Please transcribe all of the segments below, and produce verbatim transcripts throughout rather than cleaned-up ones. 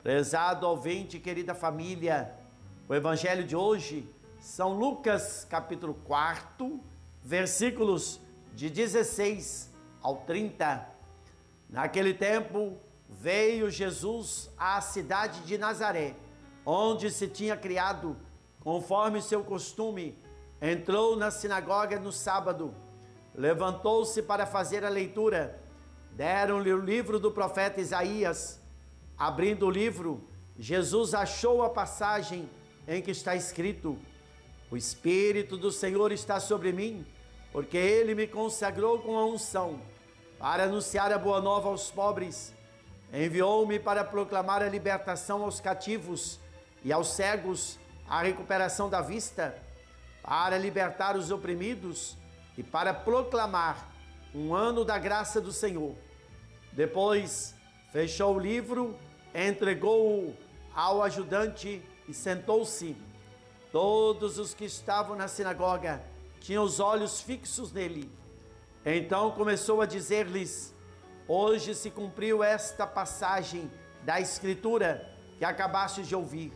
Prezado ouvinte, querida família, o evangelho de hoje, São Lucas, capítulo quatro, versículos de dezesseis ao trinta. Naquele tempo, veio Jesus à cidade de Nazaré, onde se tinha criado, conforme seu costume, entrou na sinagoga no sábado, levantou-se para fazer a leitura. Deram-lhe o livro do profeta Isaías. Abrindo o livro, Jesus achou a passagem em que está escrito: O Espírito do Senhor está sobre mim, porque Ele me consagrou com a unção para anunciar a boa nova aos pobres. Enviou-me para proclamar a libertação aos cativos e aos cegos a recuperação da vista, para libertar os oprimidos e para proclamar um ano da graça do Senhor. Depois fechou o livro, entregou-o ao ajudante e sentou-se. Todos os que estavam na sinagoga tinham os olhos fixos nele. Então começou a dizer-lhes: Hoje se cumpriu esta passagem da Escritura que acabastes de ouvir.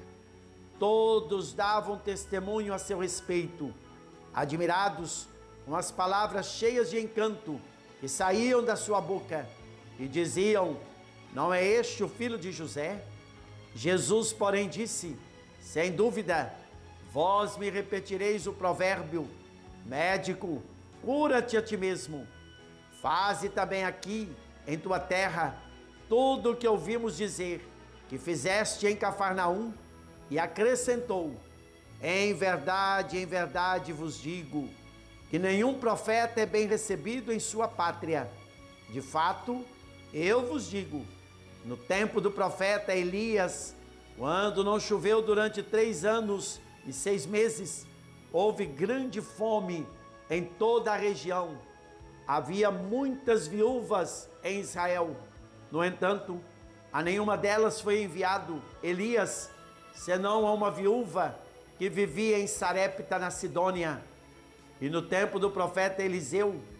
Todos davam testemunho a seu respeito, admirados com as palavras cheias de encanto que saíam da sua boca, e diziam: Não é este o filho de José? Jesus, porém, disse: Sem dúvida, vós me repetireis o provérbio: Médico, cura-te a ti mesmo. Faze também aqui, em tua terra, tudo o que ouvimos dizer, que fizeste em Cafarnaum. E acrescentou: Em verdade, em verdade vos digo, que nenhum profeta é bem recebido em sua pátria. De fato, eu vos digo, no tempo do profeta Elias, quando não choveu durante três anos e seis meses, houve grande fome em toda a região. Havia muitas viúvas em Israel. No entanto, a nenhuma delas foi enviado Elias, senão a uma viúva que vivia em Sarepta, na Sidônia. E no tempo do profeta Eliseu,